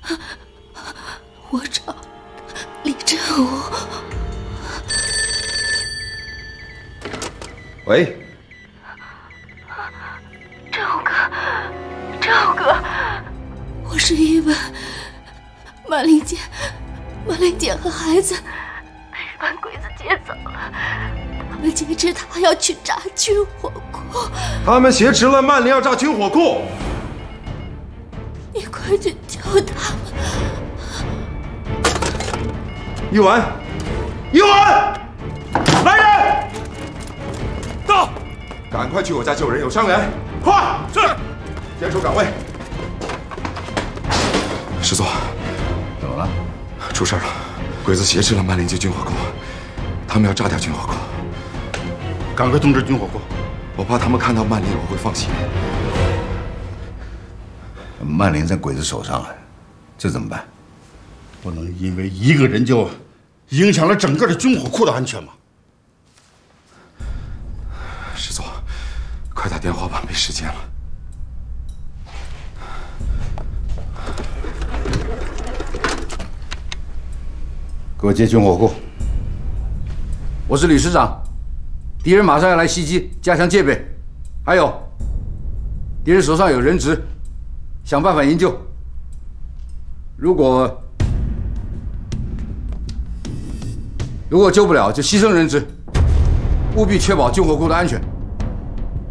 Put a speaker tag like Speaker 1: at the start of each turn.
Speaker 1: 我找李振武。
Speaker 2: 喂，
Speaker 1: 振武哥，我是因为曼玲姐和孩子被日本鬼子劫走了，他们劫持他要去炸军火库。
Speaker 2: 他们挟持了曼玲要炸军火库。
Speaker 1: 你快去救他们！
Speaker 2: 一婉，来人！到，赶快去我家救人，有伤员，快！是，坚守岗位。师座，
Speaker 3: 怎么了？
Speaker 2: 出事了，鬼子挟持了曼玲街军火库，他们要炸掉军火库。
Speaker 3: 赶快通知军火库。
Speaker 2: 我怕他们看到曼玲，我会放弃。
Speaker 3: 曼玲在鬼子手上，这怎么办？不能因为一个人就影响了整个的军火库的安全吗？
Speaker 2: 师座，快打电话吧，没时间了。
Speaker 3: 给我接军火库。
Speaker 4: 我是吕师长，敌人马上要来袭击，加强戒备。还有，敌人手上有人质，想办法营救。如果救不了，就牺牲人质，务必确保军火库的安全。